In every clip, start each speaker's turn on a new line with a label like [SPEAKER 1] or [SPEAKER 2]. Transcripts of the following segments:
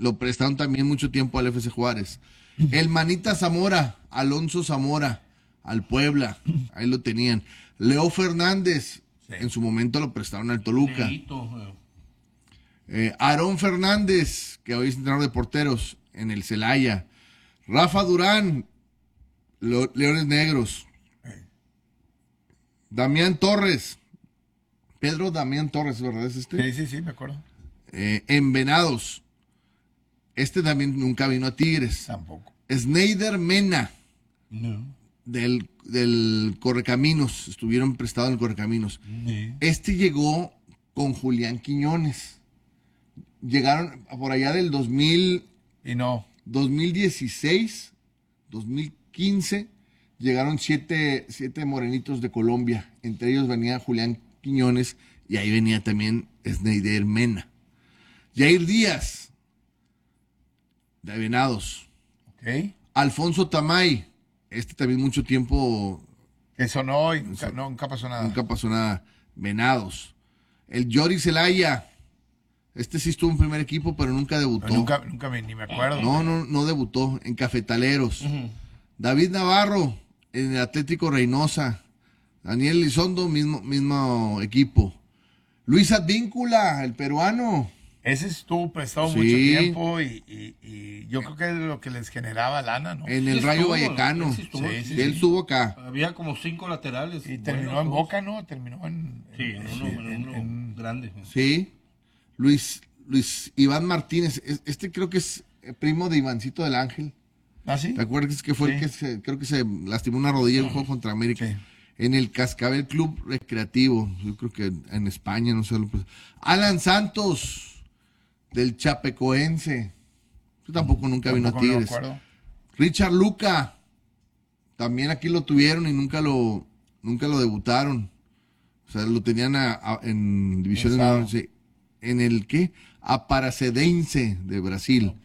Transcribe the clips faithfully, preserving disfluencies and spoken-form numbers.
[SPEAKER 1] lo prestaron también mucho tiempo al F C Juárez. El Manita Zamora, Alonso Zamora, al Puebla, ahí lo tenían. Leo Fernández, sí. En su momento lo prestaron al Toluca. Eh, Aarón Fernández, que hoy es entrenador de porteros, en el Celaya. Rafa Durán, Lo, Leones Negros. Damián Torres, Pedro Damián Torres, ¿verdad? ¿Es este?
[SPEAKER 2] Sí, sí, sí, me acuerdo.
[SPEAKER 1] Eh, en Venados. Este también nunca vino a Tigres.
[SPEAKER 2] Tampoco.
[SPEAKER 1] Sneider Mena.
[SPEAKER 2] No.
[SPEAKER 1] Del, del Correcaminos. Estuvieron prestados en el Correcaminos.
[SPEAKER 2] Sí.
[SPEAKER 1] Este llegó con Julián Quiñones. Llegaron por allá del dos mil.
[SPEAKER 2] Y no.
[SPEAKER 1] dos mil dieciséis, dos mil quince. Llegaron siete, siete morenitos de Colombia. Entre ellos venía Julián Quiñones y ahí venía también Sneider Mena. Jair Díaz, de Venados.
[SPEAKER 2] Okay.
[SPEAKER 1] Alfonso Tamay, este también mucho tiempo.
[SPEAKER 2] Eso no, y nunca, no, nunca pasó nada.
[SPEAKER 1] Nunca pasó nada. Venados. El Yori Zelaya, este sí estuvo en primer equipo, pero nunca debutó.
[SPEAKER 2] Pero nunca, nunca me, ni me acuerdo.
[SPEAKER 1] No, no, no debutó. En Cafetaleros.
[SPEAKER 2] Uh-huh.
[SPEAKER 1] David Navarro, en el Atlético Reynosa. Daniel Elizondo, mismo, mismo equipo. Luis Advíncula, el peruano.
[SPEAKER 2] Ese estuvo prestado
[SPEAKER 1] Sí.
[SPEAKER 2] mucho tiempo y, y, y yo creo que es lo que les generaba lana, ¿no?
[SPEAKER 1] En el
[SPEAKER 3] Sí
[SPEAKER 1] Rayo
[SPEAKER 3] estuvo,
[SPEAKER 1] Vallecano.
[SPEAKER 3] sí estuvo.
[SPEAKER 2] Sí, sí,
[SPEAKER 1] Él
[SPEAKER 2] sí.
[SPEAKER 1] estuvo acá.
[SPEAKER 3] Había como cinco laterales.
[SPEAKER 2] Y terminó
[SPEAKER 3] buenos,
[SPEAKER 2] en
[SPEAKER 3] todos.
[SPEAKER 2] Boca, ¿no? Terminó en...
[SPEAKER 3] Sí, en uno, en
[SPEAKER 2] en-
[SPEAKER 3] uno
[SPEAKER 2] en-
[SPEAKER 3] grande.
[SPEAKER 1] Sí. Luis, Luis Iván Martínez. Es- Este creo que es primo de Ivancito del Ángel.
[SPEAKER 2] ¿Ah, sí?
[SPEAKER 1] ¿Te acuerdas que fue
[SPEAKER 2] Sí.
[SPEAKER 1] el que se, creo que se lastimó una rodilla en un juego contra América?
[SPEAKER 2] Sí.
[SPEAKER 1] En el Cascabel Club Recreativo, yo creo que en España, no sé. Alan Santos, del Chapecoense. Yo tampoco nunca vino a
[SPEAKER 2] Tampoco me
[SPEAKER 1] Tigres.
[SPEAKER 2] acuerdo.
[SPEAKER 1] Richard Luca, también aquí lo tuvieron y nunca lo, nunca lo debutaron. O sea, lo tenían a- a- en divisiones
[SPEAKER 2] Pensado.
[SPEAKER 1] menores. En el ¿qué? Aparacedense de Brasil.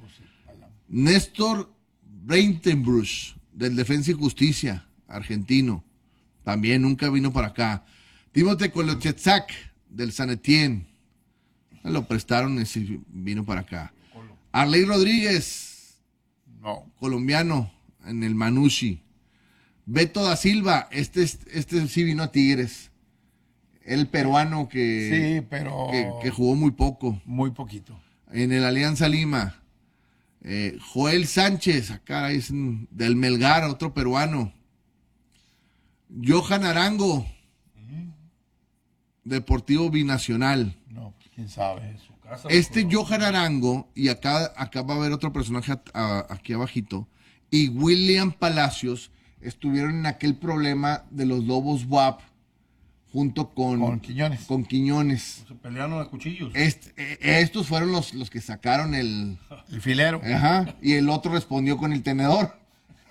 [SPEAKER 1] Néstor Breitenbruch, del Defensa y Justicia, argentino. También nunca vino para acá. Timote Kolochetzak, del San Etienne. Lo prestaron y sí vino para acá. Arley Rodríguez,
[SPEAKER 2] No.
[SPEAKER 1] colombiano, en el Manucci. Beto da Silva, este, este sí vino a Tigres. El peruano que,
[SPEAKER 2] Sí, pero...
[SPEAKER 1] que, que jugó muy poco.
[SPEAKER 2] Muy poquito.
[SPEAKER 1] En el Alianza Lima. Eh, Joel Sánchez, acá es un- del Melgar, otro peruano. Johan Arango, Deportivo Binacional.
[SPEAKER 2] No, pues, quién sabe eso.
[SPEAKER 3] Casa,
[SPEAKER 1] Este
[SPEAKER 3] pero-
[SPEAKER 1] Johan Arango, y acá, acá va a haber otro personaje a- a- aquí abajito, y William Palacios estuvieron en aquel problema de los Lobos W A P junto con,
[SPEAKER 2] Con Quiñones.
[SPEAKER 1] con Quiñones.
[SPEAKER 3] Se pelearon a cuchillos.
[SPEAKER 1] Est- eh, estos fueron los, los que sacaron el...
[SPEAKER 2] El filero.
[SPEAKER 1] Ajá, y el otro respondió con el tenedor.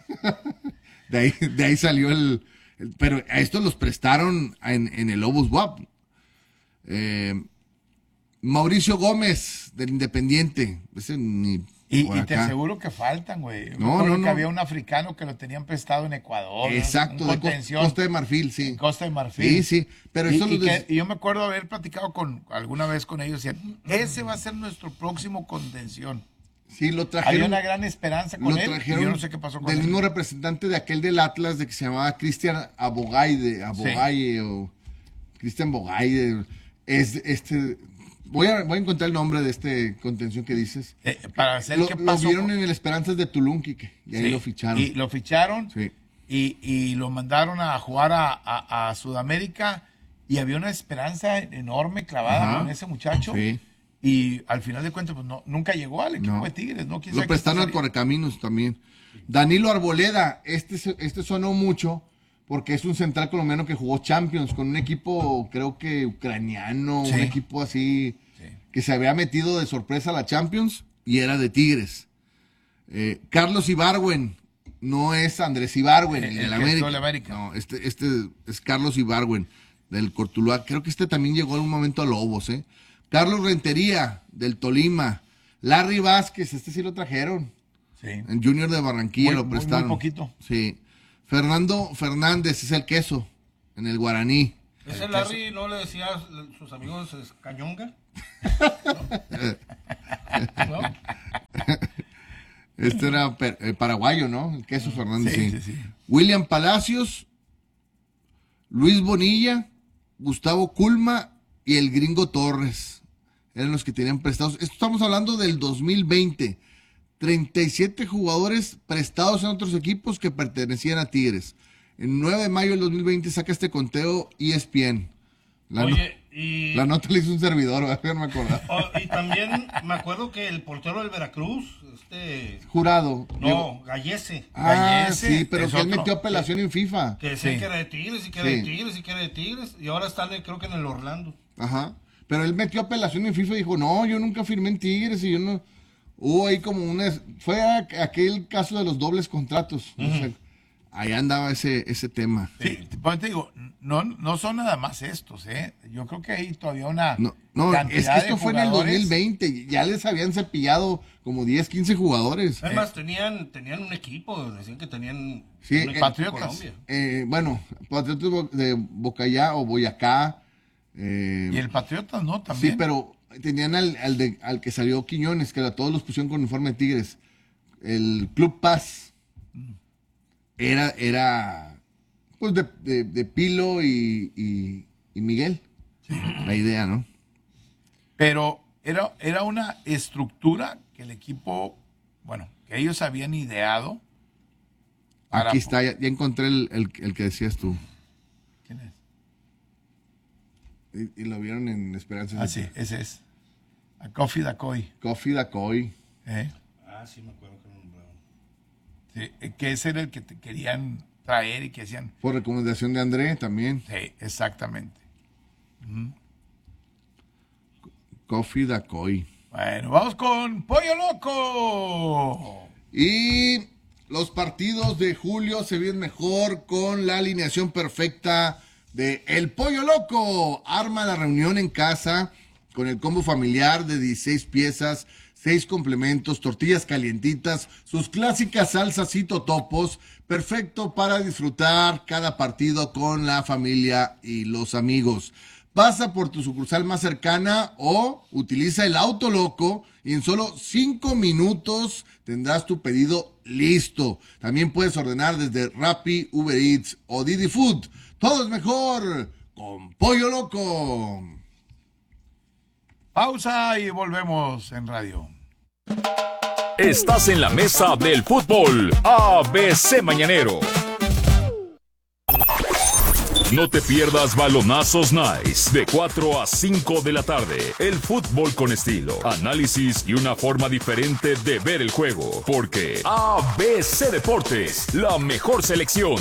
[SPEAKER 1] de, ahí, de ahí salió el, el- Pero a estos los prestaron en, en el Lobos W A P. Eh, Mauricio Gómez, del Independiente. Ese ni
[SPEAKER 2] Y,
[SPEAKER 1] por
[SPEAKER 2] y te
[SPEAKER 1] acá.
[SPEAKER 2] aseguro que faltan, güey. Yo me
[SPEAKER 1] No,
[SPEAKER 2] acuerdo
[SPEAKER 1] no,
[SPEAKER 2] que
[SPEAKER 1] no.
[SPEAKER 2] había un africano que lo tenían prestado en Ecuador. ¿no?
[SPEAKER 1] Exacto,
[SPEAKER 2] Un
[SPEAKER 1] de Cos-
[SPEAKER 2] contención
[SPEAKER 1] Costa de Marfil, sí.
[SPEAKER 2] en Costa de Marfil.
[SPEAKER 1] Sí, sí. Pero
[SPEAKER 2] Y,
[SPEAKER 1] eso
[SPEAKER 2] y
[SPEAKER 1] los des-
[SPEAKER 2] que- y yo me acuerdo haber platicado con alguna vez con ellos. Decían, ese va a ser nuestro próximo contención.
[SPEAKER 1] sí, lo
[SPEAKER 2] Había
[SPEAKER 1] trajeron.
[SPEAKER 2] una gran esperanza con
[SPEAKER 1] Lo
[SPEAKER 2] él. Y
[SPEAKER 1] trajeron
[SPEAKER 2] yo no sé qué pasó con
[SPEAKER 1] del
[SPEAKER 2] él.
[SPEAKER 1] mismo representante de aquel del Atlas, de que se llamaba Cristian Abogaide, Abogaye o Cristian Bogaide. Es este. Voy a, voy a encontrar el nombre de este contención que dices.
[SPEAKER 2] Eh, para hacer
[SPEAKER 1] Lo,
[SPEAKER 2] qué
[SPEAKER 1] lo
[SPEAKER 2] pasó.
[SPEAKER 1] vieron en el Esperanzas de Tulum, Quique, y ahí
[SPEAKER 2] Sí,
[SPEAKER 1] lo ficharon.
[SPEAKER 2] Y lo ficharon.
[SPEAKER 1] Sí.
[SPEAKER 2] Y, y lo mandaron a jugar a, a- a Sudamérica. Y había una esperanza enorme clavada
[SPEAKER 1] Ajá.
[SPEAKER 2] con ese muchacho.
[SPEAKER 1] Sí.
[SPEAKER 2] Y al final de cuentas, pues no, nunca llegó al equipo
[SPEAKER 1] No.
[SPEAKER 2] de Tigres, ¿no? ¿Quién
[SPEAKER 1] Lo
[SPEAKER 2] sabe qué
[SPEAKER 1] prestaron al
[SPEAKER 2] pasaría?
[SPEAKER 1] Correcaminos también. Danilo Arboleda, este, se- este sonó mucho porque es un central colombiano que jugó Champions con un equipo, creo que ucraniano,
[SPEAKER 2] Sí.
[SPEAKER 1] un equipo así,
[SPEAKER 2] Sí.
[SPEAKER 1] que se había metido de sorpresa a la Champions y era de Tigres. Eh, Carlos Ibargüen, no es Andrés Ibargüen, el,
[SPEAKER 2] El-
[SPEAKER 1] del
[SPEAKER 2] el que
[SPEAKER 1] América.
[SPEAKER 2] estuvo en América.
[SPEAKER 1] No, este, este es Carlos Ibargüen, del Cortuluá. Creo que este también llegó en un momento a Lobos, ¿eh? Carlos Rentería, del Tolima. Larry Vázquez, este sí lo trajeron.
[SPEAKER 2] Sí.
[SPEAKER 1] En Junior de Barranquilla
[SPEAKER 2] Muy-
[SPEAKER 1] lo
[SPEAKER 2] muy-
[SPEAKER 1] prestaron.
[SPEAKER 2] muy poquito.
[SPEAKER 1] Sí. Fernando Fernández es el queso, en el Guaraní.
[SPEAKER 3] ¿Ese Larry no le decía a sus amigos es cañonga? ¿No? ¿No?
[SPEAKER 1] Este era per- eh, paraguayo, ¿no? El Queso Fernández.
[SPEAKER 2] Sí,
[SPEAKER 1] Sí,
[SPEAKER 2] sí, sí.
[SPEAKER 1] William Palacios, Luis Bonilla, Gustavo Culma y el Gringo Torres. Eran los que tenían prestados. Esto estamos hablando del dos mil veinte. treinta y siete jugadores prestados en otros equipos que pertenecían a Tigres. El nueve de mayo del dos mil veinte saca este conteo E S P N. La, no-
[SPEAKER 3] Oye, y,
[SPEAKER 1] la nota le hizo un servidor, ¿verdad? No me acordaba.
[SPEAKER 3] oh, y también me acuerdo que el portero del Veracruz, este,
[SPEAKER 1] Jurado.
[SPEAKER 3] no, Gallese,
[SPEAKER 1] Ah,
[SPEAKER 2] Gallese
[SPEAKER 1] sí, pero
[SPEAKER 2] es
[SPEAKER 1] que él
[SPEAKER 2] otro.
[SPEAKER 1] metió apelación en FIFA.
[SPEAKER 3] que decían
[SPEAKER 2] Sí.
[SPEAKER 3] que era de Tigres y que era
[SPEAKER 1] Sí.
[SPEAKER 3] de Tigres y que era de Tigres, y ahora están eh, creo que en el Orlando.
[SPEAKER 1] Ajá. Pero él metió apelación en FIFA y dijo, no, yo nunca firmé en Tigres y yo no... Hubo ahí como una... Fue a- aquel caso de los dobles contratos. O sea, ahí andaba ese, ese tema.
[SPEAKER 2] Sí, pues te digo, no, no son nada más estos, ¿eh? Yo creo que hay todavía una
[SPEAKER 1] No, no
[SPEAKER 2] cantidad
[SPEAKER 1] es que esto
[SPEAKER 2] de
[SPEAKER 1] fue en el dos
[SPEAKER 2] jugadores.
[SPEAKER 1] mil veinte. Ya les habían cepillado como diez, quince jugadores.
[SPEAKER 3] Además, tenían, tenían un equipo, decían que tenían
[SPEAKER 1] Sí,
[SPEAKER 3] un
[SPEAKER 1] eh,
[SPEAKER 3] equipo en
[SPEAKER 2] Patriotas.
[SPEAKER 3] Colombia.
[SPEAKER 1] Eh, bueno, Patriotas Bo- de Bocayá o Boyacá. eh,
[SPEAKER 2] Y el Patriotas, ¿no? También.
[SPEAKER 1] sí, pero tenían al, al, de- al que salió Quiñones, que a todos los pusieron con uniforme de Tigres. El Club Paz. Era, era pues de, de- de Pilo y, y- y Miguel. La idea, ¿no?
[SPEAKER 2] Pero era, era una estructura que el equipo, bueno, que ellos habían ideado. para-
[SPEAKER 1] Aquí está, ya, ya encontré el, el- el que decías tú.
[SPEAKER 2] ¿Quién es?
[SPEAKER 1] Y, y lo vieron en Esperanza.
[SPEAKER 2] Ah, sí, ese es. A Kofi Dacoy.
[SPEAKER 1] Coffee Dacoy.
[SPEAKER 2] ¿eh?
[SPEAKER 3] Ah, sí, me acuerdo que lo nombraron.
[SPEAKER 2] Sí, eh, que ese era el que te querían traer y que decían,
[SPEAKER 1] Por recomendación de André también.
[SPEAKER 2] sí, exactamente.
[SPEAKER 1] Coffee Dacoy.
[SPEAKER 2] Bueno, vamos con Pollo Loco.
[SPEAKER 1] Y los partidos de julio se ven mejor con la alineación perfecta de El Pollo Loco. Arma la reunión en casa con el combo familiar de dieciséis piezas, seis complementos, tortillas calientitas, sus clásicas salsas y totopos. Perfecto para disfrutar cada partido con la familia y los amigos. Pasa por tu sucursal más cercana o utiliza el auto loco y en solo cinco minutos tendrás tu pedido listo. También puedes ordenar desde Rappi, Uber Eats o Didi Food. Todo es mejor con Pollo Loco.
[SPEAKER 2] Pausa y volvemos en radio.
[SPEAKER 4] Estás en la mesa del fútbol A B C Mañanero. No te pierdas Balonazos Nice de cuatro a cinco de la tarde. El fútbol con estilo, análisis y una forma diferente de ver el juego. Porque A B C Deportes, la mejor selección.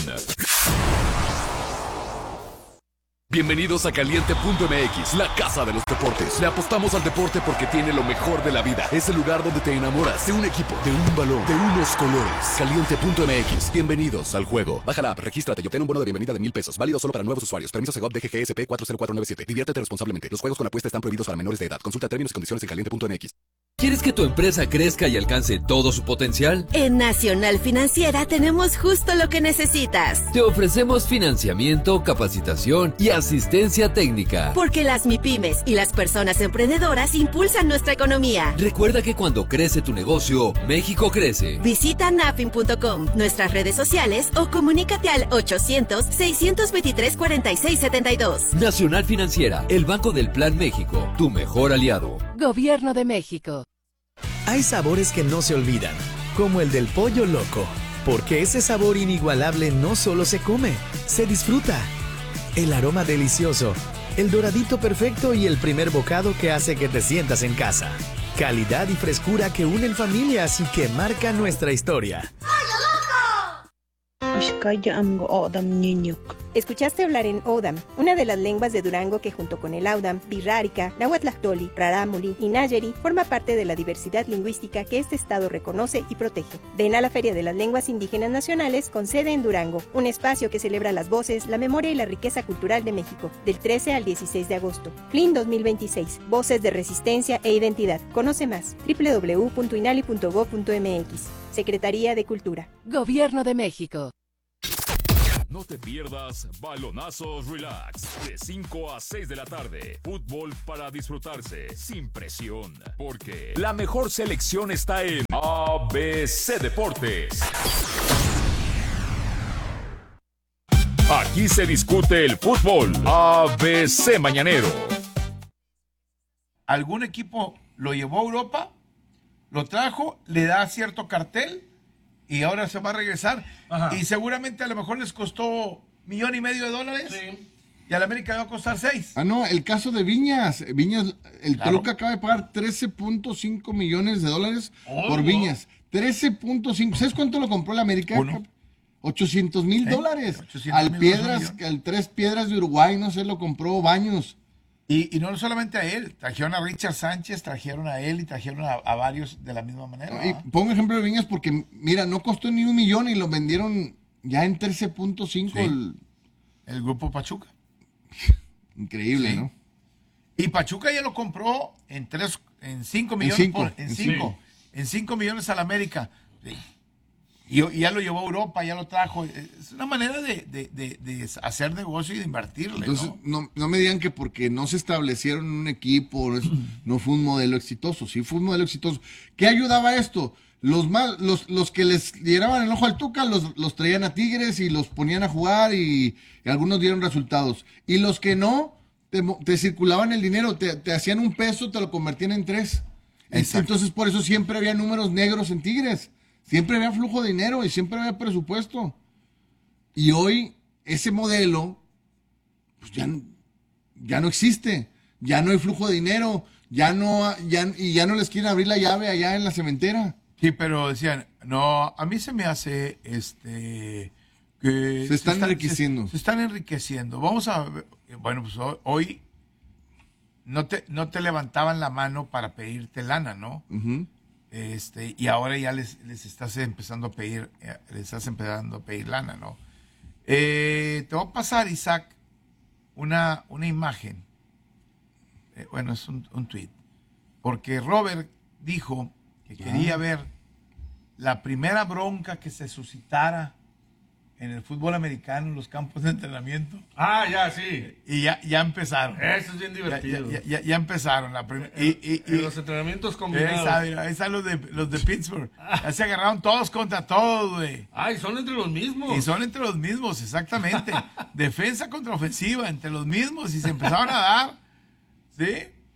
[SPEAKER 5] Bienvenidos a Caliente punto M X, la casa de los deportes. Le apostamos al deporte porque tiene lo mejor de la vida. Es el lugar donde te enamoras de un equipo, de un balón, de unos colores. Caliente punto M X, bienvenidos al juego. Baja la app, regístrate y obtén un bono de bienvenida de mil pesos. Válido solo para nuevos usuarios. Permiso Segov D G G S P cuatro cero cuatro nueve siete. Diviértete responsablemente. Los juegos con apuesta están prohibidos para menores de edad. Consulta términos y condiciones en Caliente punto M X.
[SPEAKER 6] ¿Quieres que tu empresa crezca y alcance todo su potencial?
[SPEAKER 7] En Nacional Financiera tenemos justo lo que necesitas.
[SPEAKER 6] Te ofrecemos financiamiento, capacitación y asistencia técnica.
[SPEAKER 7] Porque las MIPYMES y las personas emprendedoras impulsan nuestra economía.
[SPEAKER 6] Recuerda que cuando crece tu negocio, México crece.
[SPEAKER 7] Visita nafin punto com, nuestras redes sociales o comunícate al ochocientos, seiscientos veintitrés, cuarenta y seis setenta y dos.
[SPEAKER 6] Nacional Financiera, el Banco del Plan México, tu mejor aliado.
[SPEAKER 8] Gobierno de México.
[SPEAKER 9] Hay sabores que no se olvidan, como el del Pollo Loco, porque ese sabor inigualable no solo se come, se disfruta. El aroma delicioso, el doradito perfecto y el primer bocado que hace que te sientas en casa. Calidad y frescura que unen familias y que marcan nuestra historia.
[SPEAKER 10] Escuchaste hablar en Odam, una de las lenguas de Durango que junto con el Audam, Birrárica, Nahuatlactoli, Rarámuri y Nayeri forma parte de la diversidad lingüística que este estado reconoce y protege. Ven a la Feria de las Lenguas Indígenas Nacionales con sede en Durango, un espacio que celebra las voces, la memoria y la riqueza cultural de México, del trece al dieciséis de agosto. F L I N dos mil veintiséis, Voces de Resistencia e Identidad. Conoce más, doble u doble u doble u punto inali punto gob punto m x. Secretaría de Cultura.
[SPEAKER 8] Gobierno de México.
[SPEAKER 4] No te pierdas Balonazos Relax de cinco a seis de la tarde. Fútbol para disfrutarse sin presión. Porque la mejor selección está en A A B C Deportes. Aquí se discute el fútbol. A B C Mañanero.
[SPEAKER 2] Algún equipo lo llevó a Europa, lo trajo, le da cierto cartel y ahora se va a regresar. Ajá. Y seguramente a lo mejor les costó millón y medio de dólares. Sí. Y al América va a costar seis.
[SPEAKER 1] Ah, no, el caso de Viñas. Viñas, el
[SPEAKER 2] Claro.
[SPEAKER 1] Toluca acaba de pagar trece punto cinco millones de dólares
[SPEAKER 3] Oh.
[SPEAKER 1] por Viñas. trece punto cinco. ¿Sabes cuánto lo compró el América?
[SPEAKER 2] Uno.
[SPEAKER 1] ochocientos mil
[SPEAKER 2] ¿Eh?
[SPEAKER 1] dólares.
[SPEAKER 2] ochocientos
[SPEAKER 1] Al
[SPEAKER 2] mil
[SPEAKER 1] Piedras,
[SPEAKER 2] dólares.
[SPEAKER 1] al Tres Piedras de Uruguay, no sé, lo compró Baños.
[SPEAKER 2] Y, y no solamente a él, trajeron a Richard Sánchez, trajeron a él y trajeron a, a varios de la misma manera.
[SPEAKER 1] Y pongo ejemplo de Viñas porque, mira, no costó ni un millón y lo vendieron ya en trece punto cinco.
[SPEAKER 2] Sí.
[SPEAKER 1] El...
[SPEAKER 2] el grupo Pachuca.
[SPEAKER 1] Increíble,
[SPEAKER 2] Sí.
[SPEAKER 1] ¿no?
[SPEAKER 2] Y Pachuca ya lo compró en tres, en cinco millones.
[SPEAKER 1] cinco,
[SPEAKER 2] por- en
[SPEAKER 1] en
[SPEAKER 2] cinco. En cinco millones al América. Sí. Y, y ya lo llevó a Europa, ya lo trajo. Es una manera de, de, de, de hacer negocio y de invertirle.
[SPEAKER 1] Entonces,
[SPEAKER 2] ¿no?
[SPEAKER 1] no, no me digan que porque no se establecieron en un equipo, no, es- no fue un modelo exitoso. Sí, fue un modelo exitoso. ¿Qué ayudaba a esto? Los, mal, los, los que les llenaban el ojo al Tuca los, los traían a Tigres y los ponían a jugar y, y algunos dieron resultados. Y los que no, te, mo- te circulaban el dinero, te, te hacían un peso, te lo convertían en tres.
[SPEAKER 2] Exacto.
[SPEAKER 1] Entonces, por eso siempre había números negros en Tigres. Siempre había flujo de dinero y siempre había presupuesto. Y hoy ese modelo pues ya, ya no existe. Ya no hay flujo de dinero. Ya no, ya, y ya no les quieren abrir la llave allá en la cementera.
[SPEAKER 2] Sí, pero decían, no, a mí se me hace este que
[SPEAKER 1] Se están enriqueciendo.
[SPEAKER 2] Se, se están enriqueciendo. Vamos a ver, bueno, pues hoy, hoy no te no te levantaban la mano para pedirte lana, ¿no?
[SPEAKER 1] Ujú.
[SPEAKER 2] Este, y ahora ya les, les estás empezando a pedir, eh, les estás empezando a pedir lana, ¿no? Eh, te voy a pasar, Isaac, una, una imagen. Eh, bueno, es un, un tweet. Porque Robert dijo que quería ver la primera bronca que se suscitara en el fútbol americano, en los campos de entrenamiento.
[SPEAKER 3] Ah, ya, sí.
[SPEAKER 2] Y ya, ya empezaron.
[SPEAKER 3] Eso es bien
[SPEAKER 2] Ya,
[SPEAKER 3] divertido.
[SPEAKER 2] ya, ya, ya empezaron. La prim- y, y,
[SPEAKER 3] En
[SPEAKER 2] y-
[SPEAKER 3] los entrenamientos
[SPEAKER 2] ahí,
[SPEAKER 3] combinados.
[SPEAKER 2] está, mira, ahí están los de, los de Pittsburgh. Ya se agarraron todos contra todos, güey.
[SPEAKER 3] Ay, son entre los mismos.
[SPEAKER 2] Y son entre los mismos, exactamente. Defensa contra ofensiva, entre los mismos. Y se empezaron a dar, ¿sí?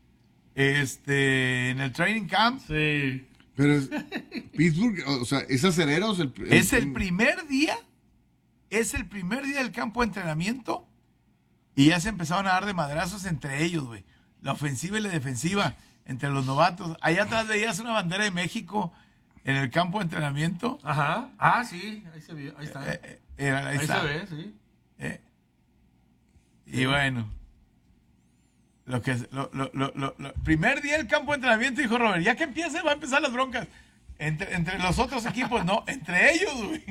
[SPEAKER 2] Este, en el training camp.
[SPEAKER 3] Sí.
[SPEAKER 1] Pero es- Pittsburgh, o sea, es acereros. El, el-
[SPEAKER 2] Es el primer día, es el primer día del campo de entrenamiento. Y ya se empezaron a dar de madrazos entre ellos, güey. La ofensiva y la defensiva, entre los novatos. Allá atrás veías una bandera de México en el campo de entrenamiento.
[SPEAKER 3] Ajá. Ah, sí. Ahí se vio. Ahí está.
[SPEAKER 2] Eh, eh, era- ahí
[SPEAKER 3] ahí
[SPEAKER 2] está.
[SPEAKER 3] se ve, sí.
[SPEAKER 2] Eh, Y bueno, lo que lo, lo, lo, lo- lo- primer día del campo de entrenamiento, dijo Robert, ya que empiece va a empezar las broncas. Entre, entre los otros equipos, no, entre ellos, güey.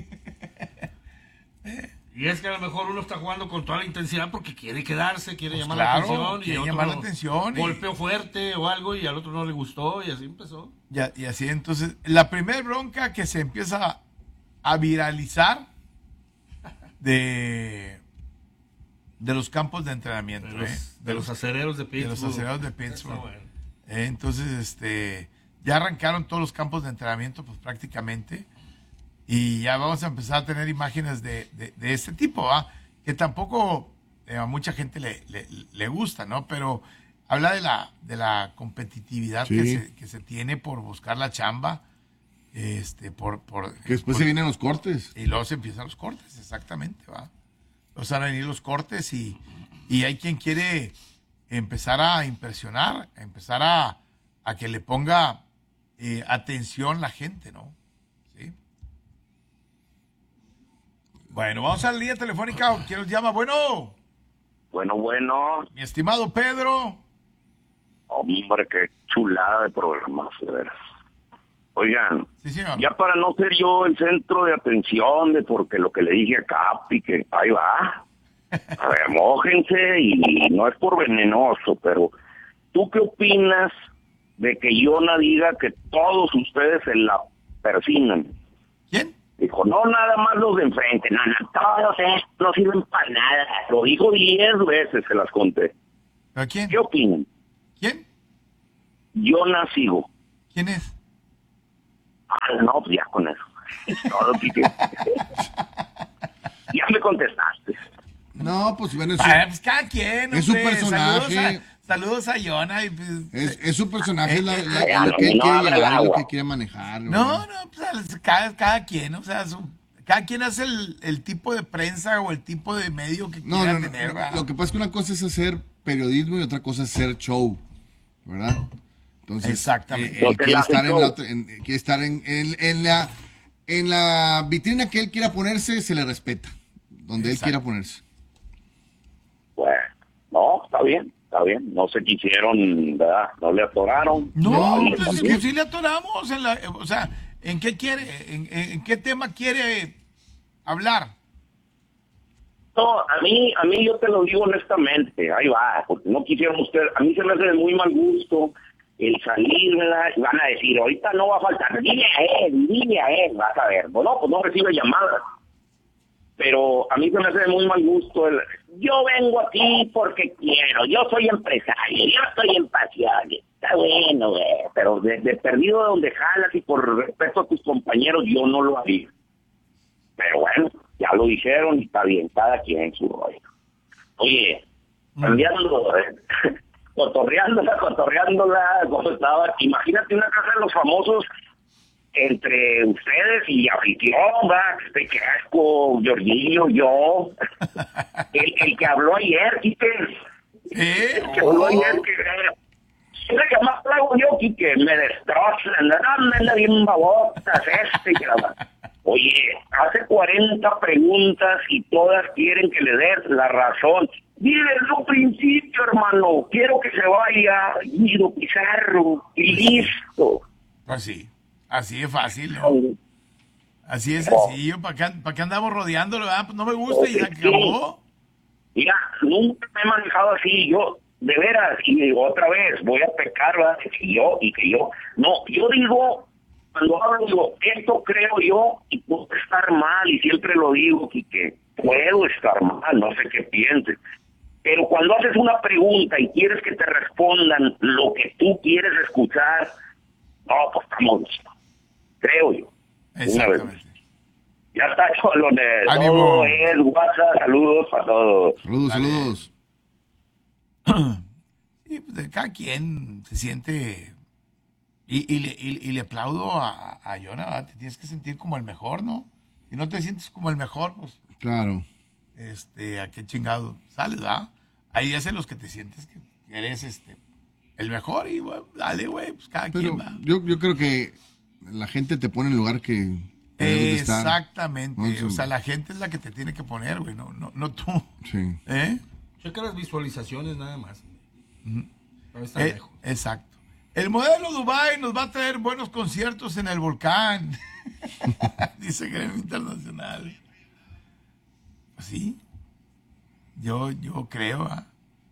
[SPEAKER 3] Y es que a lo mejor uno está jugando con toda la intensidad porque quiere quedarse, quiere
[SPEAKER 2] Pues
[SPEAKER 3] llamar
[SPEAKER 2] claro,
[SPEAKER 3] la atención.
[SPEAKER 2] quiere
[SPEAKER 3] y otro
[SPEAKER 2] llamar la atención y-
[SPEAKER 3] golpeó fuerte o algo y al otro no le gustó y así empezó.
[SPEAKER 2] Ya, y así, entonces, la primera bronca que se empieza a viralizar de, de los campos de entrenamiento,
[SPEAKER 3] De los,
[SPEAKER 2] ¿eh?
[SPEAKER 3] de los acereros de
[SPEAKER 2] de
[SPEAKER 3] Pittsburgh.
[SPEAKER 2] los acerados de
[SPEAKER 3] Está
[SPEAKER 2] Pittsburgh.
[SPEAKER 3] bueno.
[SPEAKER 2] Eh, entonces, este, ya arrancaron todos los campos de entrenamiento, pues prácticamente, y ya vamos a empezar a tener imágenes de, de, de este tipo, ¿va? Que tampoco eh, a mucha gente le, le, le gusta, ¿no? Pero habla de la, de la competitividad
[SPEAKER 1] Sí.
[SPEAKER 2] que, se, que se tiene por buscar la chamba, este, por... por
[SPEAKER 1] que después
[SPEAKER 2] por-
[SPEAKER 1] se vienen los cortes.
[SPEAKER 2] y luego se empiezan los cortes, exactamente, ¿va? O sea, van a venir los cortes y, y hay quien quiere empezar a impresionar, a empezar a, a que le ponga eh, atención la gente, ¿no? ¿Sí? Bueno, vamos a la línea telefónica. ¿Quién nos llama? Bueno,
[SPEAKER 11] Bueno, bueno,
[SPEAKER 2] mi estimado Pedro.
[SPEAKER 11] hombre, qué chulada de programa, de veras. Oigan,
[SPEAKER 2] Sí, señor.
[SPEAKER 11] ya para no ser yo el centro de atención de porque lo que le dije a Capi, que ahí va, a ver, mójense y no es por venenoso, pero ¿tú qué opinas de que Yona diga que todos ustedes se la persinan?
[SPEAKER 2] ¿Quién?
[SPEAKER 11] Dijo, no, nada más los de enfrente, no, no, todos estos no sirven para nada. Lo dijo diez veces, se las conté.
[SPEAKER 2] ¿Pero quién?
[SPEAKER 11] ¿Qué opinan?
[SPEAKER 2] ¿Quién?
[SPEAKER 11] Yona Sigo.
[SPEAKER 2] ¿Quién es?
[SPEAKER 11] Ah, no, pues ya con eso. Todo, Quique. Ya me contestaste.
[SPEAKER 1] No, pues bueno, es,
[SPEAKER 2] Ah, pues cada quien,
[SPEAKER 1] es su
[SPEAKER 2] hombre.
[SPEAKER 1] personaje.
[SPEAKER 2] Saludos a, saludos a Yona. Y pues,
[SPEAKER 1] es, es su personaje,
[SPEAKER 2] eh,
[SPEAKER 1] la,
[SPEAKER 2] eh,
[SPEAKER 1] la-
[SPEAKER 11] eh,
[SPEAKER 1] a lo que él
[SPEAKER 11] no
[SPEAKER 1] quiere
[SPEAKER 11] abre el
[SPEAKER 1] llegar, lo
[SPEAKER 11] agua.
[SPEAKER 1] que quiere manejar.
[SPEAKER 2] no,
[SPEAKER 1] ¿verdad?
[SPEAKER 2] no, pues cada, cada quien, o sea, su- cada quien hace el, el tipo de prensa o el tipo de medio que
[SPEAKER 1] No,
[SPEAKER 2] quiera
[SPEAKER 1] no, no,
[SPEAKER 2] tener,
[SPEAKER 1] no,
[SPEAKER 2] ¿verdad?
[SPEAKER 1] lo que pasa es que una cosa es hacer periodismo y otra cosa es hacer show, ¿verdad? Entonces,
[SPEAKER 2] Exactamente.
[SPEAKER 1] eh, él
[SPEAKER 11] Lo que
[SPEAKER 1] quiere
[SPEAKER 11] él hace
[SPEAKER 1] estar, en
[SPEAKER 11] show.
[SPEAKER 1] la, otra- en- quiere estar en, en- en la en la vitrina que él quiera ponerse, se le respeta, donde
[SPEAKER 2] Exacto.
[SPEAKER 1] él quiera ponerse.
[SPEAKER 11] Bueno, no, está bien, está bien. No se quisieron, ¿verdad? No le atoraron.
[SPEAKER 2] No,
[SPEAKER 1] No,
[SPEAKER 2] pues,
[SPEAKER 1] pues es
[SPEAKER 2] pues
[SPEAKER 1] que-
[SPEAKER 2] sí le atoramos, en la, o sea, ¿en qué quiere, en, en- en qué tema quiere hablar?
[SPEAKER 11] No, a mí, a mí yo te lo digo honestamente, ahí va, porque no quisieron ustedes, a mí se me hace de muy mal gusto el salir, ¿verdad? Y van a decir, ahorita no va a faltar, dile a él, dile a él, vas a ver. Bueno, pues no recibe llamadas. Pero a mí se me hace de muy mal gusto el, yo vengo aquí porque quiero, yo soy empresario, yo estoy imparcial. Está bueno, güey, pero de, de perdido de donde jalas y por respeto a tus compañeros, yo no lo haría. Pero bueno, ya lo dijeron y está bien, cada quien en su rollo. Oye, cambiando, eh, cotorreándola, cotorreándola, como estaba, imagínate una casa de los famosos entre ustedes y afición, va, este Casco, Jorginho, yo, el, el que habló ayer, Quique,
[SPEAKER 2] ¿Eh?
[SPEAKER 11] el que habló ayer, que siempre que más traigo yo, Quique, me destrozan, no, me anda bien babotas, este, que la... Oye, hace cuarenta preguntas y todas quieren que le des la razón. Dile desde un principio, hermano, quiero que se vaya Guido Pizarro y listo.
[SPEAKER 2] Pues sí, así es fácil, ¿no? Así es sencillo, ¿para qué, para qué andamos rodeándolo? ¿Verdad? Pues no me gusta y se acabó.
[SPEAKER 11] Mira, nunca me he manejado así, yo, de veras, y digo otra vez, voy a pecar, ¿verdad? Y yo, y que yo, no, yo digo, cuando hablo, digo, esto creo yo, y puedo estar mal, y siempre lo digo, y que puedo estar mal, no sé qué pienses, pero cuando haces una pregunta y quieres que te respondan lo que tú quieres escuchar, no, pues estamos listos, creo yo. Una vez. Ya está, cholones.
[SPEAKER 2] Ánimo.
[SPEAKER 11] Todo es WhatsApp. Saludos para todos.
[SPEAKER 1] Saludos,
[SPEAKER 2] Dale.
[SPEAKER 1] saludos.
[SPEAKER 2] Sí, pues de cada quien se siente... Y, y, le, y, y le aplaudo a, a Yona, ¿verdad? Te tienes que sentir como el mejor, ¿no? Si no te sientes como el mejor, pues,
[SPEAKER 1] Claro.
[SPEAKER 2] este, ¿a qué chingado sales, ¿verdad? Ahí hacen los que te sientes que eres, este, el mejor y, bueno, dale, güey, pues cada
[SPEAKER 1] Pero
[SPEAKER 2] quien va.
[SPEAKER 1] yo, yo creo que la gente te pone en el lugar que que debes de estar.
[SPEAKER 2] Exactamente.
[SPEAKER 1] No, sí.
[SPEAKER 2] O sea, la gente es la que te tiene que poner, güey, no, no, no tú.
[SPEAKER 1] Sí.
[SPEAKER 2] ¿Eh?
[SPEAKER 3] Checa las visualizaciones nada más. Pero está
[SPEAKER 2] Eh,
[SPEAKER 3] lejos.
[SPEAKER 2] exacto. El modelo Dubai nos va a traer buenos conciertos en el volcán. Dice Gremio Internacional. Sí. Yo, yo creo, ¿ah?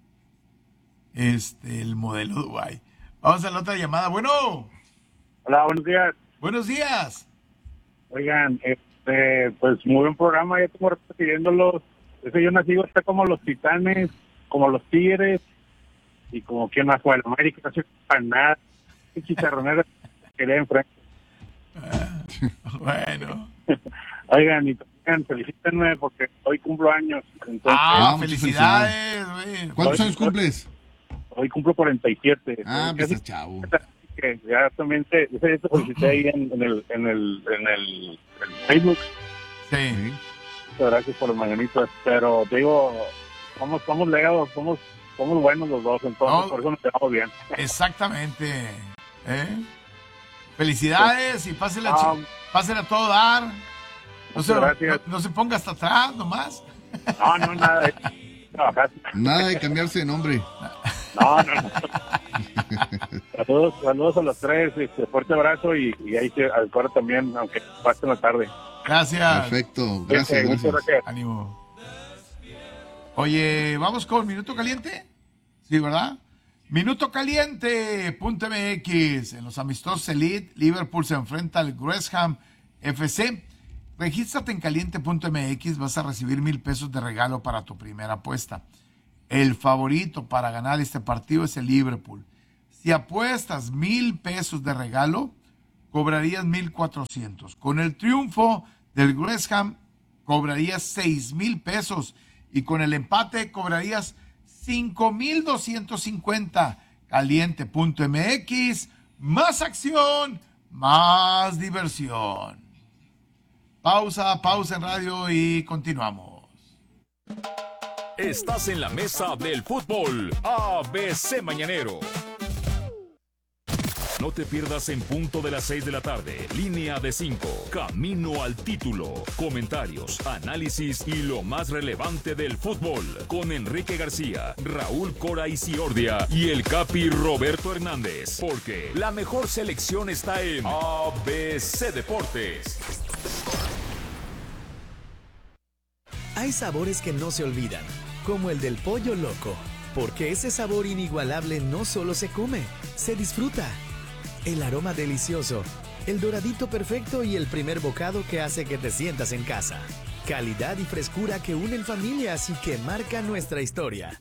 [SPEAKER 2] Este, el modelo Dubai. Vamos a la otra llamada. Bueno,
[SPEAKER 12] Hola, buenos días.
[SPEAKER 2] buenos días.
[SPEAKER 12] Oigan, este, pues muy buen programa, ya como recibiéndolos. Ese yo nací, está como los Titanes, como los Tigres, y como quien más fue el América, no sé para nada. Y chicharronera quería enfrente.
[SPEAKER 2] Bueno.
[SPEAKER 12] Oigan, y también felicítenme porque hoy cumplo años. Entonces,
[SPEAKER 2] Ah,
[SPEAKER 1] muchas
[SPEAKER 2] felicidades, güey.
[SPEAKER 1] ¿Cuántos
[SPEAKER 12] Hoy-
[SPEAKER 1] años cumples?
[SPEAKER 12] hoy cumplo cuarenta y siete.
[SPEAKER 1] Ah, pues
[SPEAKER 12] Casi
[SPEAKER 1] estás chavo.
[SPEAKER 12] que ya también te, ese día te felicité ahí en, en el, en el, en el, en Facebook.
[SPEAKER 2] Sí.
[SPEAKER 1] Sí.
[SPEAKER 12] Muchas gracias por las mañanitas, pero te digo, somos, somos legados, somos, somos buenos los dos, entonces
[SPEAKER 2] No.
[SPEAKER 12] por eso nos llevamos bien.
[SPEAKER 2] Exactamente. ¿Eh? Felicidades y pásela,
[SPEAKER 12] Ah.
[SPEAKER 2] chi- pásela a todo dar. No se,
[SPEAKER 12] Muchas gracias.
[SPEAKER 2] no, no se ponga hasta atrás nomás.
[SPEAKER 12] No, no, nada de trabajar.
[SPEAKER 1] Nada de cambiarse de nombre.
[SPEAKER 12] No, no, no. Saludos, saludos a los tres, este, fuerte abrazo y, y ahí se, al coro también, aunque pase la tarde.
[SPEAKER 2] Gracias.
[SPEAKER 1] Perfecto. Gracias,
[SPEAKER 12] Muchas
[SPEAKER 1] gracias.
[SPEAKER 12] gracias.
[SPEAKER 2] Ánimo. Oye, vamos con Minuto Caliente. Sí, ¿verdad? Minuto Caliente punto M X. En los amistosos Elite, Liverpool se enfrenta al West Ham F C. Regístrate en caliente punto M X, vas a recibir mil pesos de regalo para tu primera apuesta. El favorito para ganar este partido es el Liverpool. Si apuestas mil pesos de regalo, cobrarías mil cuatrocientos. Con el triunfo del West Ham, cobrarías seis mil pesos. Y con el empate, cobrarías cinco mil doscientos cincuenta. Caliente punto m x, más acción, más diversión. Pausa, pausa en radio y continuamos.
[SPEAKER 4] Estás en la mesa del fútbol A B C Mañanero. No te pierdas en punto de las seis de la tarde. Línea de cinco. Camino al título. Comentarios, análisis y lo más relevante del fútbol. Con Enrique García, Raúl Cora Isiordia y el Capi Roberto Hernández. Porque la mejor selección está en A B C Deportes.
[SPEAKER 9] Hay sabores que no se olvidan, como el del pollo loco. Porque ese sabor inigualable no solo se come, se disfruta. El aroma delicioso, el doradito perfecto y el primer bocado que hace que te sientas en casa. Calidad y frescura que unen familias y que marcan nuestra historia.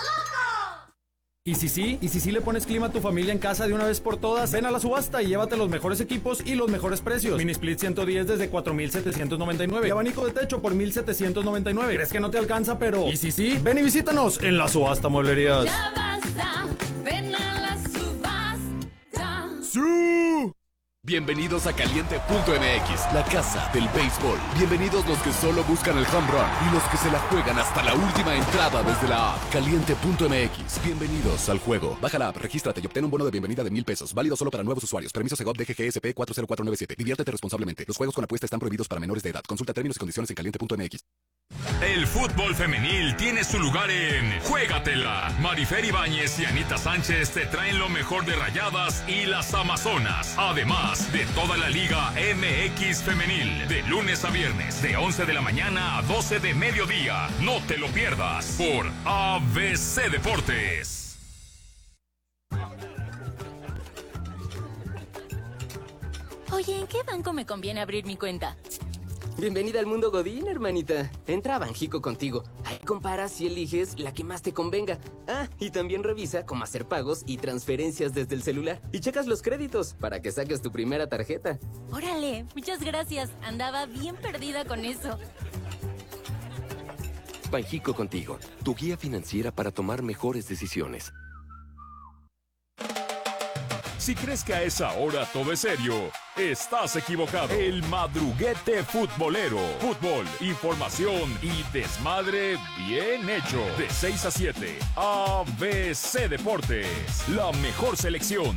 [SPEAKER 13] ¿Y si sí? ¿Y si sí le pones clima a tu familia en casa de una vez por todas? Ven a la subasta y llévate los mejores equipos y los mejores precios. Mini Split ciento diez desde cuatro mil setecientos noventa y nueve. Y abanico de techo por mil setecientos noventa y nueve. ¿Crees que no te alcanza? Pero ¿y si sí? Ven y visítanos en la subasta Mueblerías.
[SPEAKER 14] Ya basta, ven a la subasta.
[SPEAKER 5] ¡Sí! Bienvenidos a Caliente punto m x, la casa del béisbol. Bienvenidos los que solo buscan el home run y los que se la juegan hasta la última entrada desde la app. Caliente punto m x. Bienvenidos al juego. Baja la app, regístrate y obtén un bono de bienvenida de mil pesos. Válido solo para nuevos usuarios. Permiso Segov D G G S P cuatro cero cuatro nueve siete. Diviértete responsablemente. Los juegos con apuesta están prohibidos para menores de edad. Consulta términos y condiciones en caliente punto m x.
[SPEAKER 4] El fútbol femenil tiene su lugar en Juégatela. Marifer Ibáñez y Anita Sánchez te traen lo mejor de Rayadas y las Amazonas. Además de toda la Liga M X Femenil. De lunes a viernes, de once de la mañana a doce de mediodía. No te lo pierdas por A B C Deportes.
[SPEAKER 14] Oye, ¿en qué banco me conviene abrir mi cuenta?
[SPEAKER 15] Bienvenida al mundo Godín, hermanita. Entra a Banjico contigo. Ahí comparas y eliges la que más te convenga. Ah, y también revisa cómo hacer pagos y transferencias desde el celular. Y checas los créditos para que saques tu primera tarjeta.
[SPEAKER 14] Órale, muchas gracias. Andaba bien perdida con eso.
[SPEAKER 6] Banjico contigo, tu guía financiera para tomar mejores decisiones.
[SPEAKER 4] Si crees que a esa hora todo es serio, estás equivocado. El madruguete futbolero. Fútbol, información y desmadre bien hecho. De seis a siete, A B C Deportes. La mejor selección.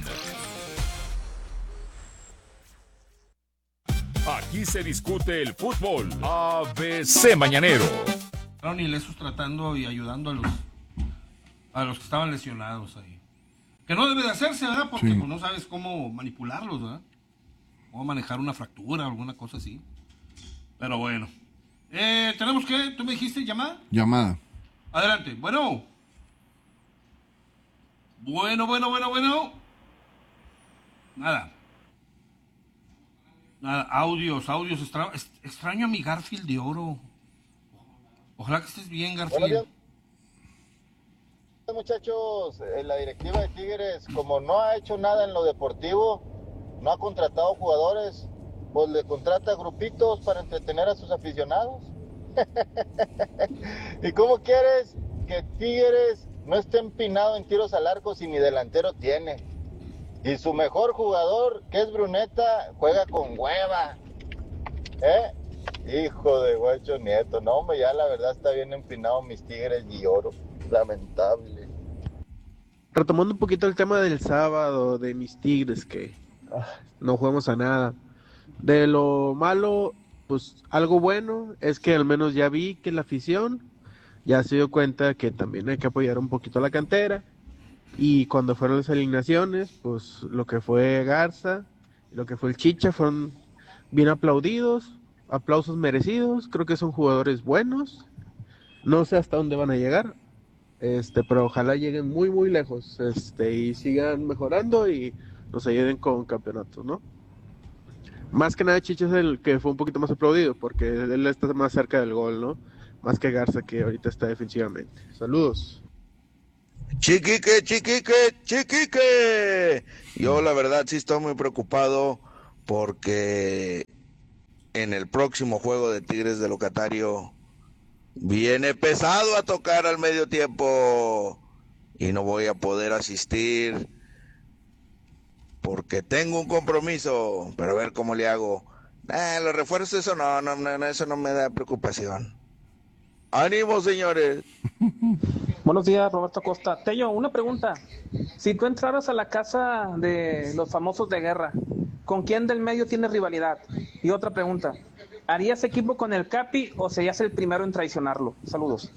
[SPEAKER 4] Aquí se discute el fútbol. A B C Mañanero.
[SPEAKER 3] Y Lesos tratando y ayudando a los, a los que estaban lesionados ahí. Que no debe de hacerse, ¿verdad? Porque
[SPEAKER 1] Sí.
[SPEAKER 3] pues, no sabes cómo manipularlos, ¿verdad? Cómo manejar una fractura o alguna cosa así. Pero bueno. Eh, ¿Tenemos que? ¿Tú me dijiste llamada?
[SPEAKER 1] Llamada.
[SPEAKER 3] Adelante. Bueno. Bueno, bueno, bueno, bueno. Nada. Nada. Audios, audios. Extra, extraño a mi Garfield de oro. Ojalá que estés bien, Garfield.
[SPEAKER 16] Buenos días, muchachos. La directiva de Tigres, como no ha hecho nada en lo deportivo, no ha contratado jugadores, pues le contrata grupitos para entretener a sus aficionados. ¿Y cómo quieres que Tigres no esté empinado en tiros al arco si ni delantero tiene? Y su mejor jugador, que es Bruneta, juega con hueva. ¿Eh? Hijo de Guacho Nieto, no, hombre, ya la verdad está bien empinado mis Tigres y oro. Lamentable.
[SPEAKER 17] Retomando un poquito el tema del sábado, de mis Tigres, que ah, no jugamos a nada. De lo malo, pues algo bueno es que al menos ya vi que la afición ya se dio cuenta que también hay que apoyar un poquito a la cantera. Y cuando fueron las alineaciones, pues lo que fue Garza, lo que fue el Chicha fueron bien aplaudidos, aplausos merecidos. Creo que son jugadores buenos. No sé hasta dónde van a llegar. Este, pero ojalá lleguen muy muy lejos, este, y sigan mejorando y nos ayuden con campeonatos, ¿no? Más que nada Chicha es el que fue un poquito más aplaudido, porque él está más cerca del gol, ¿no? Más que Garza, que ahorita está defensivamente. Saludos.
[SPEAKER 18] Chiquique, chiquique, chiquique. Yo la verdad sí estoy muy preocupado porque en el próximo juego de Tigres de Locatario viene pesado a tocar al medio tiempo y no voy a poder asistir porque tengo un compromiso, pero a ver cómo le hago. Eh, los refuerzos, eso no, no, no, eso no me da preocupación. ¡Ánimo, señores!
[SPEAKER 19] Buenos días, Roberto Costa. Tello, una pregunta. Si tú entraras a la casa de los famosos de guerra, ¿con quién del medio tienes rivalidad? Y otra pregunta, ¿harías equipo con el Capi o serías el primero en traicionarlo? Saludos.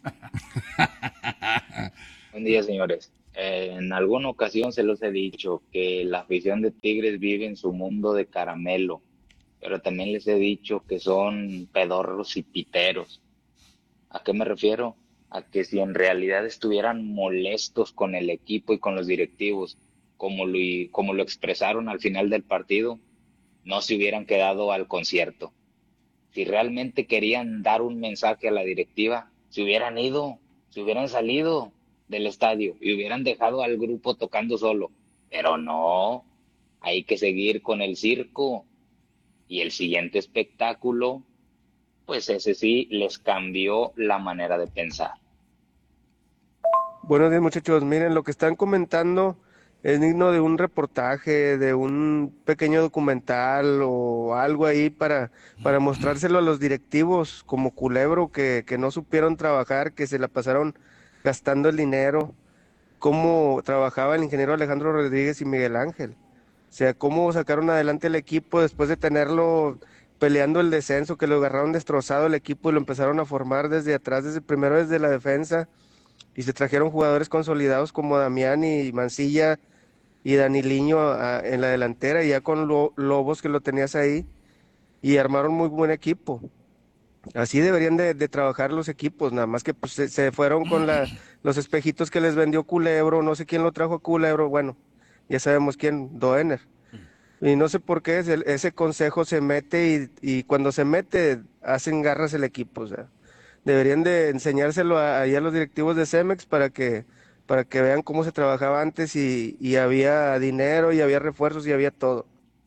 [SPEAKER 20] Buen día, señores. Eh, en alguna ocasión se los he dicho que la afición de Tigres vive en su mundo de caramelo, pero también les he dicho que son pedorros y piteros. ¿A qué me refiero? A que si en realidad estuvieran molestos con el equipo y con los directivos, como lo, como lo expresaron al final del partido, no se hubieran quedado al concierto. Si realmente querían dar un mensaje a la directiva, se hubieran ido, se hubieran salido del estadio y hubieran dejado al grupo tocando solo. Pero no, hay que seguir con el circo. Y el siguiente espectáculo, pues ese sí les cambió la manera de pensar.
[SPEAKER 21] Buenos días, muchachos. Miren, lo que están comentando es digno de un reportaje, de un pequeño documental o algo ahí para, para mostrárselo a los directivos como Culebro que, que no supieron trabajar, que se la pasaron gastando el dinero, cómo trabajaba el ingeniero Alejandro Rodríguez y Miguel Ángel. O sea, cómo sacaron adelante el equipo después de tenerlo peleando el descenso, que lo agarraron destrozado el equipo y lo empezaron a formar desde atrás, desde primero desde la defensa. Y se trajeron jugadores consolidados como Damián y Mancilla y Daniliño a, a, en la delantera, y ya con lo, Lobos que lo tenías ahí, y armaron muy buen equipo. Así deberían de, de trabajar los equipos, nada más que pues, se, se fueron con la, los espejitos que les vendió Culebro, no sé quién lo trajo a Culebro, bueno, ya sabemos quién, Doener. Y no sé por qué ese, ese consejo se mete y, y cuando se mete hacen garras el equipo, o sea. Deberían de enseñárselo a, a los directivos de Cemex para que para que vean cómo se trabajaba antes y, y había dinero y había refuerzos y había todo.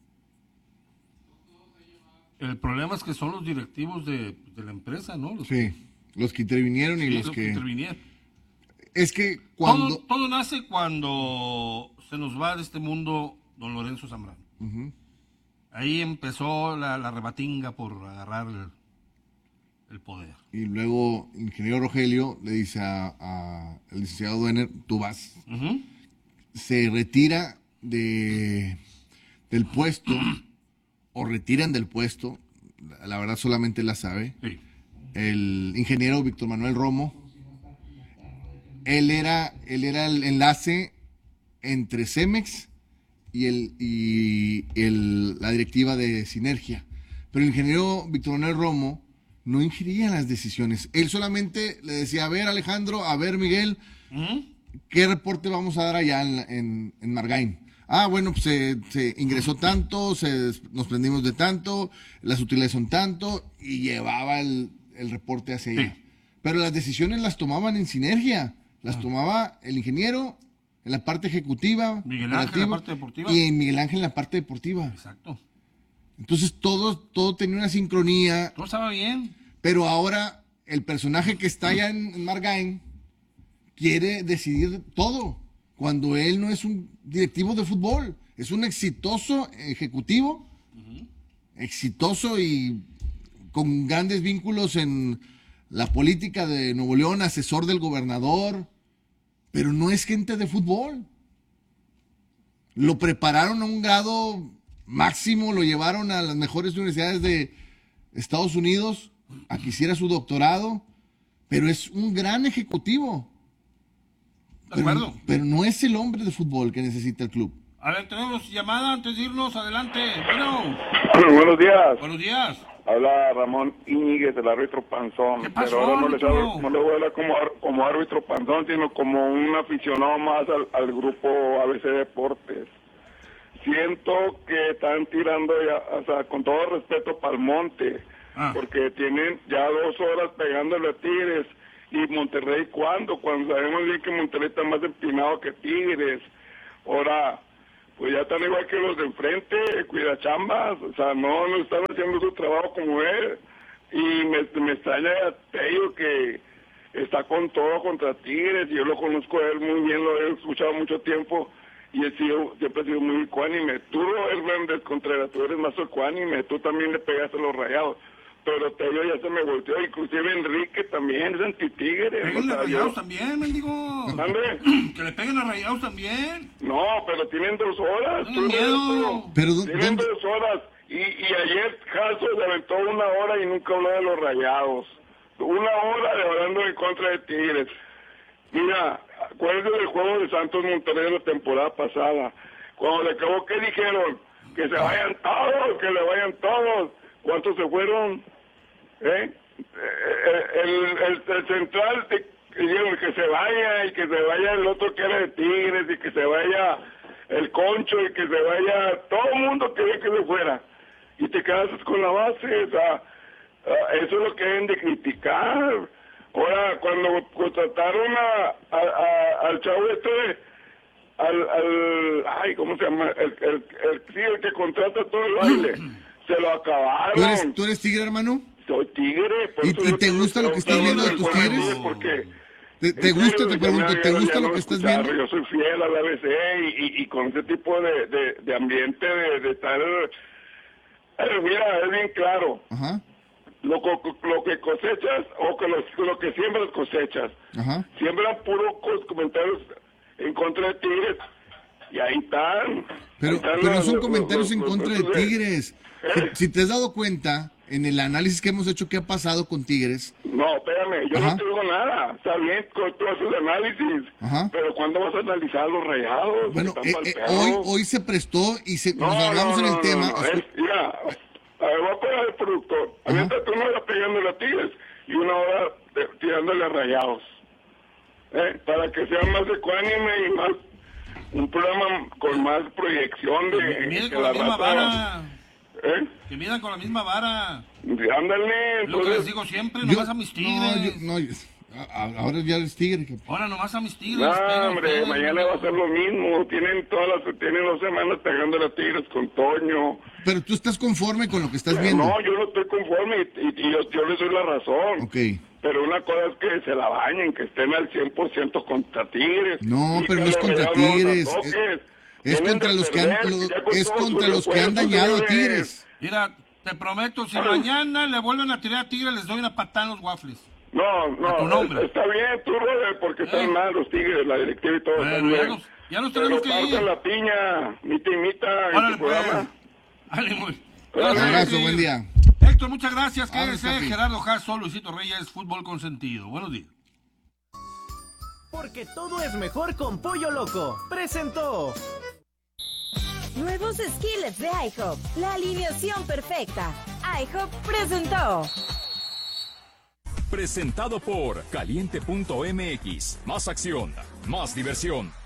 [SPEAKER 3] El problema es que son los directivos de, de la empresa, ¿no? Los,
[SPEAKER 1] sí, los que intervinieron y
[SPEAKER 3] sí,
[SPEAKER 1] los,
[SPEAKER 3] los
[SPEAKER 1] que...
[SPEAKER 3] que intervinieron.
[SPEAKER 1] Es que cuando...
[SPEAKER 3] Todo, todo nace cuando se nos va de este mundo don Lorenzo Zambrano.
[SPEAKER 1] Uh-huh.
[SPEAKER 3] Ahí empezó la, la rebatinga por agarrar el, el poder.
[SPEAKER 1] Y luego el ingeniero Rogelio le dice a, a el licenciado Duener, tú vas.
[SPEAKER 3] Uh-huh.
[SPEAKER 1] Se retira de del puesto o retiran del puesto, la, la verdad solamente la sabe,
[SPEAKER 3] sí.
[SPEAKER 1] El ingeniero Víctor Manuel Romo. Él era, él era el enlace entre Cemex y, el, y el, la directiva de Sinergia. Pero el ingeniero Víctor Manuel Romo no ingería las decisiones. Él solamente le decía, a ver Alejandro, a ver Miguel, ¿Mm? ¿qué reporte vamos a dar allá en, en, en Margain? Ah, bueno, pues se, se ingresó tanto, se, nos prendimos de tanto, las utilidades son tanto, y llevaba el, el reporte hacia allá. Sí. Pero las decisiones las tomaban en Sinergia, las ah. tomaba el ingeniero en la parte ejecutiva,
[SPEAKER 3] Miguel Ángel en la parte deportiva,
[SPEAKER 1] y Miguel Ángel en la parte deportiva.
[SPEAKER 3] Exacto.
[SPEAKER 1] Entonces todo, todo tenía una sincronía.
[SPEAKER 3] Todo estaba bien.
[SPEAKER 1] Pero ahora el personaje que está allá en, en Margain quiere decidir todo, cuando él no es un directivo de fútbol, es un exitoso ejecutivo, uh-huh. exitoso y con grandes vínculos en la política de Nuevo León, asesor del gobernador, pero no es gente de fútbol. Lo prepararon a un grado máximo, lo llevaron a las mejores universidades de Estados Unidos a que hiciera su doctorado, pero es un gran ejecutivo.
[SPEAKER 3] De acuerdo.
[SPEAKER 1] Pero, pero no es el hombre de fútbol que necesita el club.
[SPEAKER 3] A ver, tenemos llamada antes de irnos, adelante. Bueno.
[SPEAKER 22] Buenos días.
[SPEAKER 3] Buenos días.
[SPEAKER 22] Habla Ramón Íñiguez, el árbitro Panzón.
[SPEAKER 3] ¿Qué pasó,
[SPEAKER 22] pero ahora no, les hablo,
[SPEAKER 3] no?
[SPEAKER 22] no le voy a hablar como, como árbitro Panzón, sino como un aficionado más al, al grupo A B C Deportes. Siento que están tirando ya, o sea, con todo respeto, pa'l monte, ah. porque tienen ya dos horas pegándole a Tigres. Y Monterrey, ¿cuándo? Cuando sabemos bien que Monterrey está más empinado que Tigres. Ahora, pues ya están igual que los de enfrente, cuida chambas, o sea, no, no están haciendo su trabajo como él. Y me, me extraña a Tello que está con todo contra Tigres, y yo lo conozco a él muy bien, lo he escuchado mucho tiempo, y he sido, siempre he sido muy ecuánime. Tú, Hernández Contreras, tú eres más ecuánime, tú también le pegaste a los Rayados, pero Tello ya se me volteó, inclusive Enrique también es anti-Tigres.
[SPEAKER 3] Peguen
[SPEAKER 22] o
[SPEAKER 3] a
[SPEAKER 22] sea,
[SPEAKER 3] Rayados
[SPEAKER 22] yo-
[SPEAKER 3] también, mendigo.
[SPEAKER 22] ¿Mande?
[SPEAKER 3] Que le peguen a Rayados también.
[SPEAKER 22] No, pero tienen dos horas.
[SPEAKER 3] No, miedo.
[SPEAKER 1] Pero,
[SPEAKER 22] tienen dos horas. Y, y ayer Jasso se aventó una hora y nunca habló de los Rayados. Una hora de hablando en contra de Tigres. Mira, acuérdense del juego de Santos Monterrey la temporada pasada. Cuando le acabó, ¿qué dijeron? Que se vayan todos, que le vayan todos. ¿Cuántos se fueron? ¿Eh? Eh, El, el, el central te- dijeron que se vaya, y que se vaya el otro que era de Tigres, y que se vaya el Concho, y que se vaya todo el mundo quería que se fuera. Y te quedas con la base, o sea, ah, eso es lo que deben de criticar. Ahora, cuando contrataron a, a, a- al chavo este, al, al, ay, ¿cómo se llama? El, el, el, sí, el que contrata todo el baile, se lo acabaron.
[SPEAKER 1] ¿Tú eres, ¿Tú eres tigre, hermano?
[SPEAKER 22] Soy tigre. por
[SPEAKER 1] ¿Y,
[SPEAKER 22] eso
[SPEAKER 1] y
[SPEAKER 22] yo
[SPEAKER 1] te gusta lo que estás viendo de tus tigres?
[SPEAKER 22] Porque,
[SPEAKER 1] ¿Te, te
[SPEAKER 22] en
[SPEAKER 1] gusta,
[SPEAKER 22] serio,
[SPEAKER 1] te
[SPEAKER 22] ya
[SPEAKER 1] pregunto,
[SPEAKER 22] me
[SPEAKER 1] ¿te
[SPEAKER 22] había-
[SPEAKER 1] gusta
[SPEAKER 22] ya
[SPEAKER 1] lo
[SPEAKER 22] no
[SPEAKER 1] que estás
[SPEAKER 22] escuchar,
[SPEAKER 1] viendo?
[SPEAKER 22] Yo soy fiel a la A B C y, y, y con ese tipo de, de, de ambiente de, de tal... eh, mira, es bien claro.
[SPEAKER 1] Ajá,
[SPEAKER 22] Lo, co- lo que cosechas o que lo, lo que siembras cosechas.
[SPEAKER 1] ajá.
[SPEAKER 22] Siembran puros co- comentarios en contra de Tigres y ahí están.
[SPEAKER 1] Pero,
[SPEAKER 22] Ahí están
[SPEAKER 1] pero no
[SPEAKER 22] los-
[SPEAKER 1] son
[SPEAKER 22] los-
[SPEAKER 1] comentarios en
[SPEAKER 22] los-
[SPEAKER 1] contra de
[SPEAKER 22] los-
[SPEAKER 1] Tigres. Si, si te has dado cuenta, en el análisis que hemos hecho, ¿qué ha pasado con Tigres?
[SPEAKER 22] No, espérame, yo
[SPEAKER 1] Ajá.
[SPEAKER 22] no te digo nada. Está bien con todos esos análisis.
[SPEAKER 1] Ajá.
[SPEAKER 22] Pero ¿cuándo vas a analizar los Rayados?
[SPEAKER 1] Bueno,
[SPEAKER 22] Están
[SPEAKER 1] eh,
[SPEAKER 22] pa'l
[SPEAKER 1] eh,
[SPEAKER 22] perro.
[SPEAKER 1] hoy, hoy se prestó y se,
[SPEAKER 22] No,
[SPEAKER 1] nos hablamos
[SPEAKER 22] no,
[SPEAKER 1] en el
[SPEAKER 22] no,
[SPEAKER 1] tema.
[SPEAKER 22] no, no, es- mira, a ver, voy a poner al productor. Aviéntate una hora pegándole a Tigres y una hora de- tirándole a Rayados. ¿Eh? Para que sea más ecuánime y más... Un programa con más proyección de...
[SPEAKER 3] Que midan
[SPEAKER 22] que
[SPEAKER 3] con la misma
[SPEAKER 22] raza-
[SPEAKER 3] vara.
[SPEAKER 22] ¿Eh?
[SPEAKER 3] Que midan con la misma vara.
[SPEAKER 22] Ándale,
[SPEAKER 3] Es lo que
[SPEAKER 22] entonces...
[SPEAKER 3] les digo siempre,
[SPEAKER 1] Yo-
[SPEAKER 3] nomás a mis
[SPEAKER 1] no,
[SPEAKER 3] tigres.
[SPEAKER 1] yo- no, yo- a- a- ahora ya eres tigre. que-
[SPEAKER 3] Ahora nomás a mis tigres.
[SPEAKER 22] No,
[SPEAKER 3] pegan,
[SPEAKER 22] hombre,
[SPEAKER 3] pegan.
[SPEAKER 22] mañana va a ser lo mismo. Tienen todas las, tienen dos semanas pegándole a Tigres con Toño.
[SPEAKER 1] Pero tú estás conforme con lo que estás viendo.
[SPEAKER 22] No, yo no estoy conforme y, y- y yo, yo les doy la razón.
[SPEAKER 1] Ok.
[SPEAKER 22] Pero una cosa es que se la bañen, que estén al cien por ciento contra Tigres.
[SPEAKER 1] No,
[SPEAKER 22] Y
[SPEAKER 1] pero
[SPEAKER 22] que
[SPEAKER 1] no es
[SPEAKER 22] los
[SPEAKER 1] contra
[SPEAKER 22] Rayados no los
[SPEAKER 1] Tigres,
[SPEAKER 22] atoques.
[SPEAKER 1] es- Es
[SPEAKER 22] Deben
[SPEAKER 1] contra
[SPEAKER 22] de
[SPEAKER 1] los que han,
[SPEAKER 22] perder,
[SPEAKER 1] lo-
[SPEAKER 22] ya con
[SPEAKER 1] es
[SPEAKER 22] todos
[SPEAKER 1] contra
[SPEAKER 22] sus
[SPEAKER 1] los que han
[SPEAKER 22] esfuerzos,
[SPEAKER 1] dañado a
[SPEAKER 22] señores.
[SPEAKER 1] Tigres.
[SPEAKER 3] Mira, te prometo, si mañana le vuelven a tirar a Tigres, les doy una patada en los waffles.
[SPEAKER 22] No,
[SPEAKER 3] A tu
[SPEAKER 22] no,
[SPEAKER 3] nombre.
[SPEAKER 22] está bien, tú, Robert, porque están
[SPEAKER 3] Eh.
[SPEAKER 22] mal los Tigres, la directiva y todo.
[SPEAKER 3] Bueno,
[SPEAKER 22] están
[SPEAKER 3] ya
[SPEAKER 22] bien.
[SPEAKER 3] nos- ya nos
[SPEAKER 22] Pero
[SPEAKER 3] tenemos que ir.
[SPEAKER 22] partan la piña, mita y mita en
[SPEAKER 3] Órale,
[SPEAKER 22] tu programa.
[SPEAKER 3] Dale, muy.
[SPEAKER 22] Un
[SPEAKER 1] abrazo, buen día.
[SPEAKER 3] Héctor, muchas gracias.
[SPEAKER 1] Ábrale,
[SPEAKER 3] Quédese.
[SPEAKER 1] papi.
[SPEAKER 3] Gerardo Jasso, Luisito Reyes, Fútbol con Sentido. Buenos días.
[SPEAKER 7] Porque todo es mejor con Pollo Loco. Presentó.
[SPEAKER 10] Nuevos skillets de IHOP. La alineación perfecta. IHOP presentó.
[SPEAKER 4] Presentado por caliente punto m x. Más acción, más diversión.